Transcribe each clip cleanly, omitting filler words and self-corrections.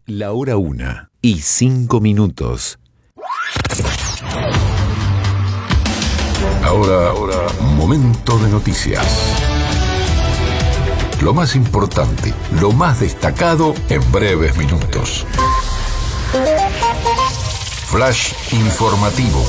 La hora 1:05. Ahora, momento de noticias. Lo más importante, lo más destacado en breves minutos. Flash informativo.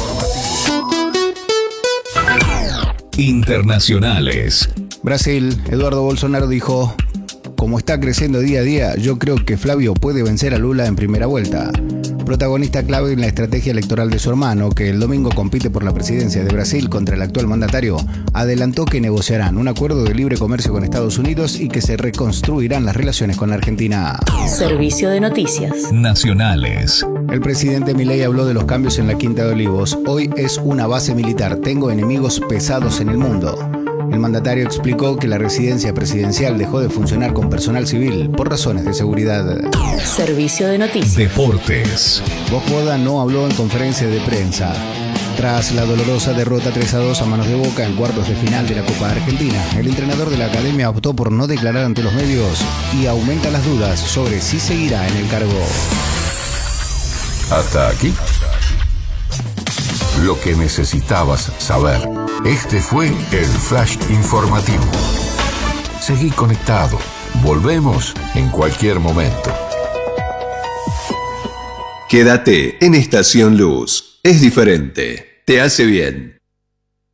Internacionales. Brasil, Eduardo Bolsonaro dijo: como está creciendo día a día, yo creo que Flavio puede vencer a Lula en primera vuelta. Protagonista clave en la estrategia electoral de su hermano, que el domingo compite por la presidencia de Brasil contra el actual mandatario, adelantó que negociarán un acuerdo de libre comercio con Estados Unidos y que se reconstruirán las relaciones con la Argentina. Servicio de noticias Nacionales. El presidente Milei habló de los cambios en la Quinta de Olivos. Hoy es una base militar. Tengo enemigos pesados en el mundo. El mandatario explicó que la residencia presidencial dejó de funcionar con personal civil por razones de seguridad. Servicio de noticias. Deportes. Bojoda no habló en conferencia de prensa. Tras la dolorosa derrota 3-2 a manos de Boca en cuartos de final de la Copa Argentina, el entrenador de la academia optó por no declarar ante los medios y aumenta las dudas sobre si seguirá en el cargo. Hasta aquí. Lo que necesitabas saber. Este fue el Flash informativo. Seguí conectado. Volvemos en cualquier momento. Quédate en Estación Luz. Es diferente. Te hace bien.